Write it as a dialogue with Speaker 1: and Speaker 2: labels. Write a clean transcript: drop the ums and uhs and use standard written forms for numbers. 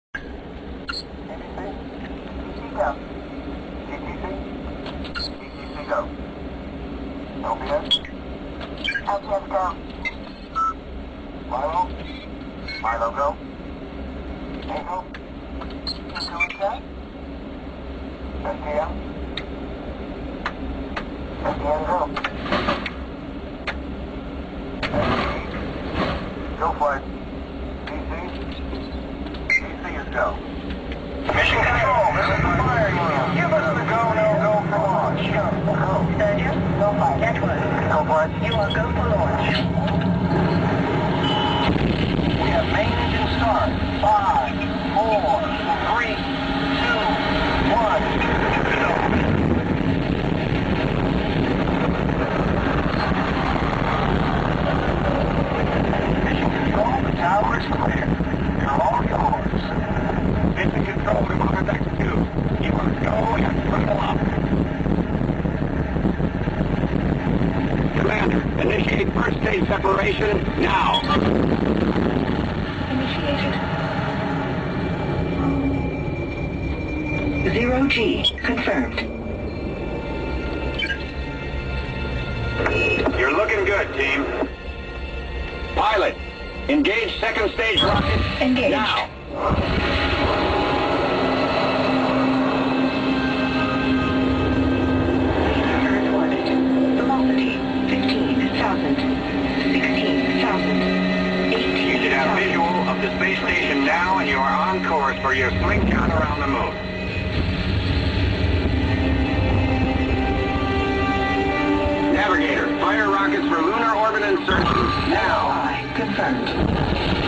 Speaker 1: go. GTC go. LPS? LPS go. Milo? Milo go. Echo? Echo is go. STM? STM go. Go for it. DC is go. Mission control, this is the firing wheel. Give us the go, no go for launch. Go. Sergio? Go for it. Network. Go for it. You are go for launch. We have main engine start. 5, 4, 3, 2, 1. Go. Mission control, the tower is clear. You're all yours. Mission control, we want back to 2. You want to go and throttle up. Commander, initiate first stage separation now.
Speaker 2: Initiated. 0G confirmed.
Speaker 1: You're looking good, team. Pilot, engage second stage rocket.
Speaker 2: Engaged.
Speaker 1: Now.
Speaker 2: Reported. Velocity 15,000. 16,000.
Speaker 1: You should have
Speaker 2: 18,000.
Speaker 1: visual of the space station now, and you are on course for your slingshot around the moon. Navigator, fire rockets for lunar orbit insertion now.
Speaker 2: Confirmed.